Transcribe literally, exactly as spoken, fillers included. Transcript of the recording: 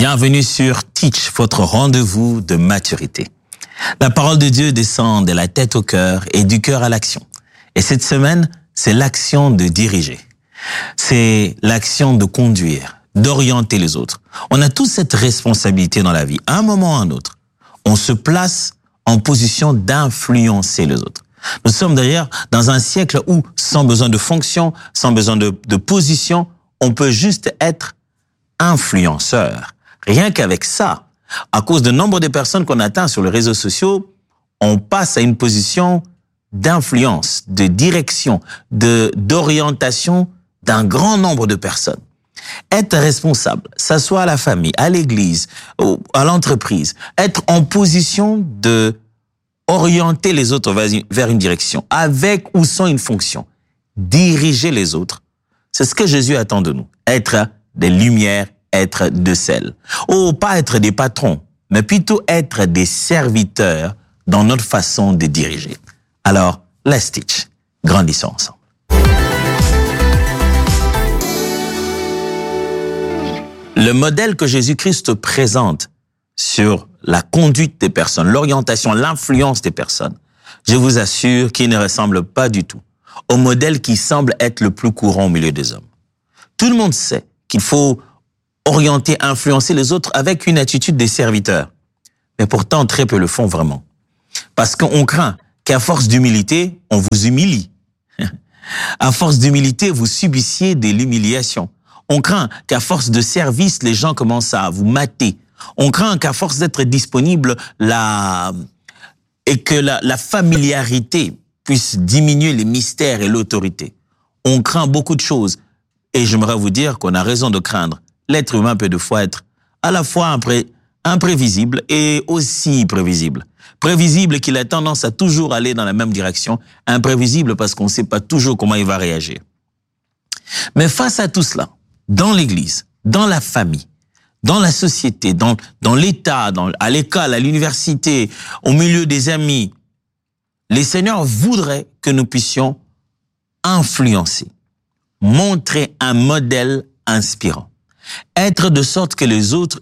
Bienvenue sur Teach, votre rendez-vous de maturité. La parole de Dieu descend de la tête au cœur et du cœur à l'action. Et cette semaine, c'est l'action de diriger. C'est l'action de conduire, d'orienter les autres. On a tous cette responsabilité dans la vie. À un moment ou à un autre, on se place en position d'influencer les autres. Nous sommes d'ailleurs dans un siècle où, sans besoin de fonction, sans besoin de, de position, on peut juste être influenceur. Rien qu'avec ça, à cause du nombre de personnes qu'on atteint sur les réseaux sociaux, on passe à une position d'influence, de direction, de d'orientation d'un grand nombre de personnes. Être responsable, ça soit à la famille, à l'église, à l'entreprise, être en position de orienter les autres vers une direction, avec ou sans une fonction, diriger les autres. C'est ce que Jésus attend de nous, être des lumières, être de sel. Oh, pas être des patrons, mais plutôt être des serviteurs dans notre façon de diriger. Alors, let's teach. Grandissons ensemble. Le modèle que Jésus-Christ présente sur la conduite des personnes, l'orientation, l'influence des personnes, je vous assure qu'il ne ressemble pas du tout au modèle qui semble être le plus courant au milieu des hommes. Tout le monde sait qu'il faut orienter, influencer les autres avec une attitude des serviteurs. Mais pourtant, très peu le font vraiment. Parce qu'on craint qu'à force d'humilité, on vous humilie. À force d'humilité, vous subissiez de l'humiliation. On craint qu'à force de service, les gens commencent à vous mater. On craint qu'à force d'être disponible, la... et que la, la familiarité puisse diminuer les mystères et l'autorité. On craint beaucoup de choses. Et j'aimerais vous dire qu'on a raison de craindre. L'être humain peut de fois être à la fois impré, imprévisible et aussi prévisible. Prévisible qu'il a tendance à toujours aller dans la même direction. Imprévisible parce qu'on ne sait pas toujours comment il va réagir. Mais face à tout cela, dans l'église, dans la famille, dans la société, dans, dans l'État, dans, à l'école, à l'université, au milieu des amis, les seigneurs voudraient que nous puissions influencer, montrer un modèle inspirant. Être de sorte que les autres